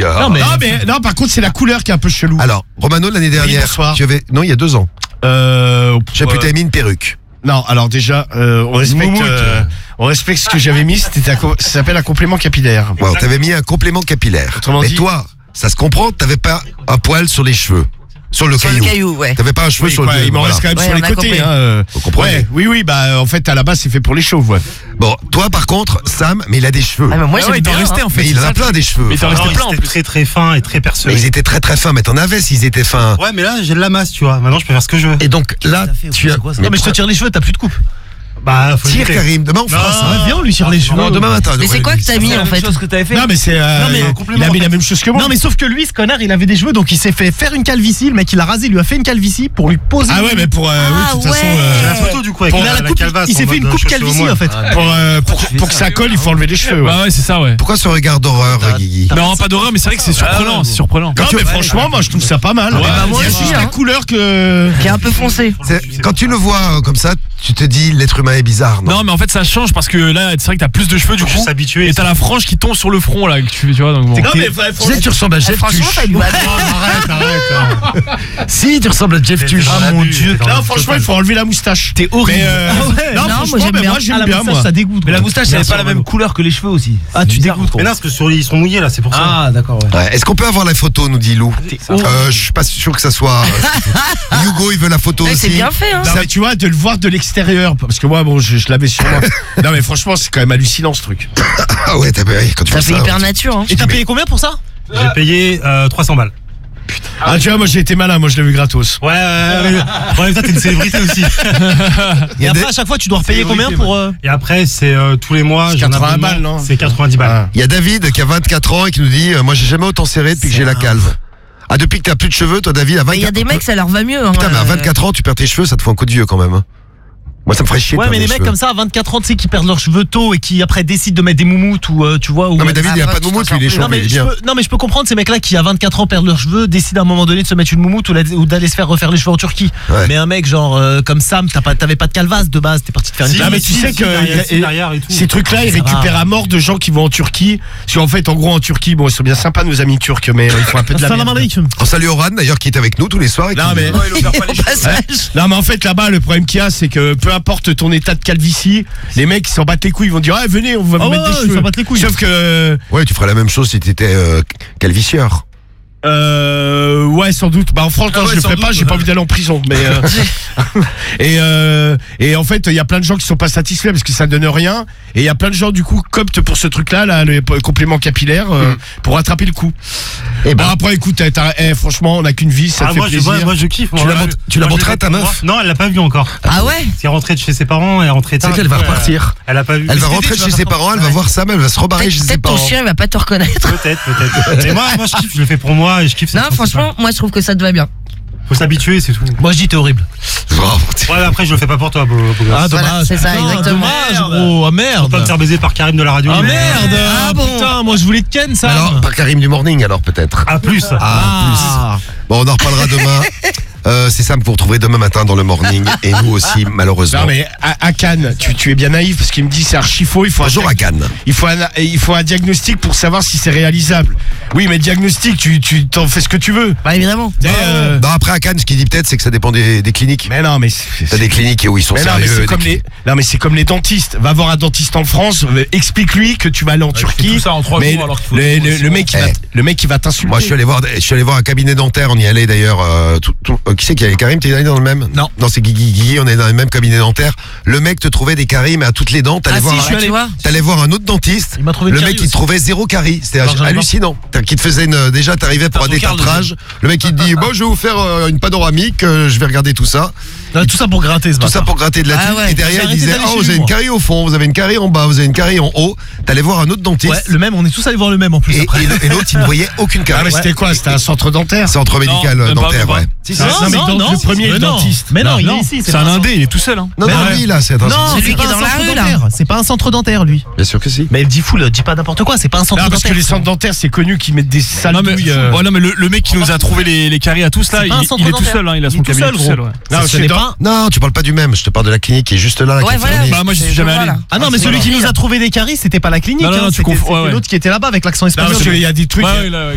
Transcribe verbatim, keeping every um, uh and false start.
euh, Non mais, Non, mais non, par contre, c'est la couleur qui est un peu chelou. Alors, Romano, l'année dernière, bonsoir. tu avais... Non, il y a deux ans. Euh, J'ai euh, pu t'avais mis une perruque. Non, alors déjà, euh, on respecte, Moumoute. euh, on respecte ce que j'avais mis. C'était un co- ça s'appelle un complément capillaire. Bon, t'avais mis un complément capillaire. Autrement Mais dit- toi, ça se comprend, t'avais pas un poil sur les cheveux. Sur le Sur caillou. le caillou, ouais. T'avais pas un cheveu Oui, sur quoi, le il m'en voilà. reste quand même Ouais, sur on les a côtés. compris. Hein, euh. Vous comprenez. Ouais, oui, oui, bah en fait à la base c'est fait pour les chauves. Ouais. Bon, toi par contre, Sam, mais il a des cheveux. Ah, mais moi, Ah j'aime ouais, il t'en bien, restait hein. en fait. Mais il c'est en a ça. plein des cheveux. Mais il t'en Alors, restait plein en ils plus. étaient très très fins et très Mais percelés. ils étaient très très fins, mais t'en avais s'ils étaient fins. Ouais, mais là, j'ai de la masse, tu vois. Maintenant, je peux faire ce que je veux. Et donc là, tu as. Non mais je te tire les cheveux, t'as plus de coupe. Bah, faut Tire éviter. Karim, demain on fera Non. ça. Ouais, viens, on lui tire les cheveux. Non, demain matin. Mais c'est quoi que t'as mis en fait? chose que t'avais fait. Non mais c'est, euh, Non, mais il- un il complément, a mis en la fait. même chose que moi. Non mais sauf que lui, ce connard, il avait des cheveux, donc il s'est fait faire une calvitie. Le mec, il l'a rasé, il lui a fait une calvitie pour lui poser. Ah ouais, mais pour, euh, oui, Ah de toute façon, ouais. euh, J'ai la photo du coup avec Pour la, Il a la la coupe, calvasse. il s'est en fait une mode coupe chaussée au calvitie moine. en fait. pour, euh, pour, pour que ça colle, il faut enlever les cheveux. Ouais. Bah ouais, c'est ça, ouais. Pourquoi ce regard d'horreur, Guigui? Non, pas d'horreur, mais c'est vrai que c'est surprenant, c'est surprenant. Non mais franchement, moi je trouve ça pas mal. bah, moi Il y a aussi, juste hein. la couleur que. Qui est un peu foncé. C'est- Quand tu le vois euh, comme ça, tu te dis l'être humain est bizarre, non? Non, mais en fait, ça change parce que là, c'est vrai que t'as plus de cheveux du Faut coup. juste s'habituer. Et t'as la frange qui tombe sur le front là, que tu, tu vois. Donc bon. Non mais Tu sais, tu ressembles à Eh, Jeff franchement, Tuche. ça lui va bien. Arrête, arrête. hein. Si, tu ressembles à Jeff Tuche. Ah, mon Dieu. Non, franchement, il faut enlever la moustache. T'es horrible. Mais, euh, Ah ouais. non, Non, franchement, moi, j'aime ben, bien. moi j'aime Ah, la bien moustache, moi. ça dégoûte. Mais la moustache, Bien elle n'est sûr, pas la même Romano. couleur que les cheveux aussi. Ah, tu dégoûtes Mais non, parce que sur ils sont mouillés là, c'est pour ça. Ah, d'accord, ouais. Ouais, est-ce qu'on peut avoir la photo, nous dit Lou? euh, Je suis pas sûr que ça soit. euh, Hugo, il veut la photo Eh, aussi. C'est bien fait, hein. Non, mais tu vois, de le voir de l'extérieur, parce que moi, bon, je, je l'avais sur moi. Non, mais franchement, c'est quand même hallucinant ce truc. Ah ouais, t'as ouais, quand tu Ça vois fait ça. hyper nature, hein. Et t'as payé combien pour ça? J'ai payé euh, trois cents balles. Ah, tu vois, moi j'ai été malin, moi je l'ai vu gratos. Ouais, ouais, ouais. En même temps, t'es une célébrité aussi. Il y Et a après, des- à chaque fois, tu dois repayer combien pour. euh, Et après, c'est euh, tous les mois. C'est j'ai un quatre-vingts abonnement. balles, non C'est quatre-vingt-dix balles. Ah. Il y a David qui a vingt-quatre ans et qui nous dit euh, moi j'ai jamais autant serré depuis que j'ai la calve. Ah, depuis que t'as plus de cheveux, toi David, à Mais il y a vingt-quatre des mecs, ça leur va mieux. hein. Putain, mais à Euh, vingt-quatre ans, tu perds tes cheveux, ça te fait un coup de vieux quand même. hein. Moi, ça me ferait chier de Ouais, perdre mais les mes mecs cheveux. comme ça, à vingt-quatre ans, tu sais, qui perdent leurs cheveux tôt et qui après décident de mettre des moumoutes ou euh, tu vois. Ou Non, mais David, il a Ah, pas de tu moumoute, t'en lui, il est sors non chauve, mais, il est je bien. peux, non mais je peux comprendre ces mecs-là qui à vingt-quatre ans perdent leurs cheveux, décident à un moment donné de se mettre une moumoute ou, la- ou d'aller se faire refaire les cheveux en Turquie. Ouais. Mais un mec genre euh, comme Sam, t'as pas, t'avais pas de calvasse de base, t'es parti te faire une Si, Ah, mais tu si, sais si, que derrière, il y a- si, derrière et tout. Ces trucs-là, ils Ça va. récupèrent à mort de gens qui vont en Turquie. Parce qu'en fait, en gros, en Turquie, bon, ils sont bien sympas, nos amis turcs, mais euh, ils font un peu de la Salam merde. alaikum. On salue Oran d'ailleurs qui est avec nous tous les soirs. et Non, qui- mais. Au passage. Non mais en fait là-bas le problème qu'il y a c'est que peu importe ton état de calvitie, les mecs ils s'en battent les couilles, ils vont dire ah venez on va Ah vous ouais, mettre des ouais, cheveux. ils s'en battent les couilles. Sauf que Ouais, tu ferais la même chose si t'étais euh, calvicieur. euh, ouais sans doute. Bah en France Ah non, ouais, je le sans ferai doute, pas, j'ai ouais. pas envie d'aller en prison. Mais euh, et euh, et en fait il y a plein de gens qui sont pas satisfaits parce que ça donne rien. Et il y a plein de gens du coup coptent pour ce truc-là, là, le p- complément capillaire euh, pour rattraper le coup. Et Bon ben, après écoute, t'as- t'as- eh, franchement on a qu'une vie, ça Ah, te fait moi, je, plaisir. moi, moi, je kiffe. moi. Tu la Moi, montres- je- tu la moi, je montreras l'ai à ta fait pour meuf moi. Non, elle l'a pas vu encore. Ah ouais? C'est rentrée de chez ses parents, elle est rentrée tard. c'est qu'elle va du coup, repartir. Elle, elle a pas vu. Elle va Mais rentrer c'était- chez ses parents, elle va voir Sam, elle va se rebarrer chez ses Peut-être ton parents. chien, il va pas te reconnaître. Peut-être, peut-être. Mais moi, moi, je kiffe, je le fais pour moi et je kiffe. c'est Non, le principal. franchement, moi je trouve que ça te va bien. Faut s'habituer, c'est tout. Moi je dis t'es horrible. Oh, Ouais, mais après, je le fais pas pour toi, beau, beau gosse. Ah Voilà, dommage. c'est ça, Ah, exactement. Dommage gros, ah Faut merde. pas me faire baiser par Karim de la radio. Ah mais- merde. Ah Ah bon. putain, moi je voulais te ken ça. Alors, par Karim du Morning alors peut-être. Ah, plus. Ah, plus. Bon, on en reparlera demain. Euh, c'est Sam que vous retrouverez demain matin dans le Morning et nous aussi malheureusement. Non mais à, à Cannes, tu, tu es bien naïf parce qu'il me dit c'est archi faux, il faut un Bonjour à diag- Cannes. Il faut un, il faut un diagnostic pour savoir si c'est réalisable. Oui, mais diagnostic, tu tu t'en fais ce que tu veux. Bah évidemment. Eh, euh, Non, après à Cannes, ce qu'il dit peut-être, c'est que ça dépend des, des cliniques. mais non, mais c'est, T'as des cliniques où ils sont mais non, mais sérieux. c'est des comme les, cliniques- non, mais c'est comme les dentistes. Va voir un dentiste en France, euh, explique-lui que tu vas aller en Turquie. tout ça en trois mais jours, alors qu'il faut le, tout le- aussi le mec, il va, Eh. le mec, il va t'insulter. Moi, je suis allé voir, je suis allé voir un cabinet dentaire. On y allait d'ailleurs. Euh, tout- tout- euh, qui c'est qui allait? Karim, t'es allé dans le même? Non. Non, c'est Guigui. Guigui, on est dans le même cabinet dentaire. Le mec te trouvait des caries, mais à toutes les dents. T'allais Ah, voir, si, un- je suis Bah, tu vois. t'allais voir un autre dentiste. Il m'a trouvé Le une mec, carie il te aussi. trouvait zéro carie. C'était Alors, j'en ai hallucinant. Qui te faisait une, déjà, t'arrivais pour un T'as ton quart de détartrage. Le mec, il te dit, bon, je vais vous faire euh, une panoramique. euh, je vais regarder tout ça. Non, tout ça pour gratter ce Tout ça bâtard. pour gratter de la Ah thune. ouais. Et derrière, J'ai il disait, arrêté d'aller oh, chez vous avez lui, une moi. carie au fond, vous avez une carie en bas, vous avez une carie en haut. T'allais voir un autre dentiste. Ouais, le même, on est tous allés voir le même en plus Et, après. et- et l'autre, il ne voyait aucune Ah, carie. mais c'était quoi? C'était un centre dentaire. Centre médical Non, euh, même pas, dentaire, même pas. ouais. Si, Non, c'est- non, mais non, le premier mais le non. dentiste. Mais non, Non, il est non, ici. c'est pas un centre- indé, il est tout seul. Hein. Non, Mais non, ouais. lui, là, c'est un Non, Celui c'est qui est pas dans un la centre rue, là. dentaire. C'est pas un centre dentaire, lui. Bien sûr que si. Mais dis fou, là, dis pas n'importe quoi, c'est pas un centre Non, parce dentaire. que les centres dentaires, c'est connu qu'ils mettent des sales Non mais, douilles. euh. ouais, non, mais le, le mec qui nous a trouvé les, les caries à tous là, C'est il, pas un il centre est tout dentaire. seul, hein, il a Il son est tout cabinet seul, tout gros. seul. Ouais. Non, Ce c'est n'est dans- pas. Non, tu parles pas du même. Je te parle de la clinique qui est juste là. la Ouais, qui est voilà. fermée. Bah moi je suis jamais allé. Ah non, mais Ah, celui c'est qui nous vrai. a trouvé des caries, c'était pas la clinique. Non, non, hein, non, tu c'était confonds, c'était ouais, ouais. l'autre qui était là-bas avec l'accent Non, espagnol. parce qu'il y a des trucs. Ouais, ouais, là,